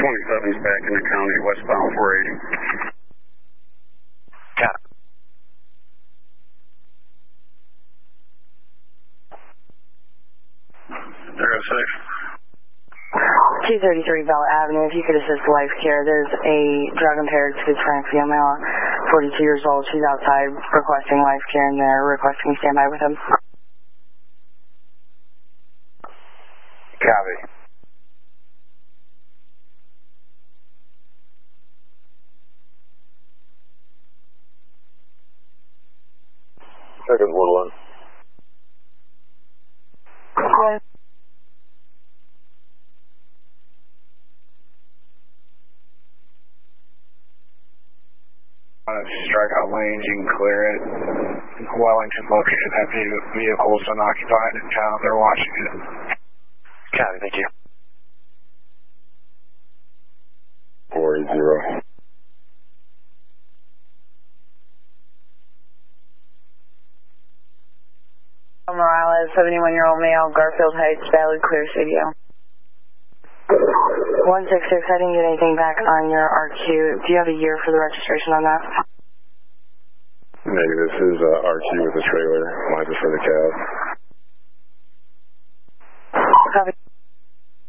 27's back in the county, westbound 480. Got it. They're safe. 233 Bell Avenue, if you could assist Life Care, there's a drug-impaired schizophrenic female, 42 years old. She's outside requesting Life Care, and they're requesting standby with him. Copy. Second 1-1. Okay. Strike out lanes, you can clear it. Wellington located that vehicle is unoccupied in town. They're watching it. Copy, thank you. 480. Morales, 71-year-old male, Garfield Heights, valid clear studio. 166, I didn't get anything back on your RQ. Do you have a year for the registration on that? Negative. This is RQ with the trailer. Mine's for the cab.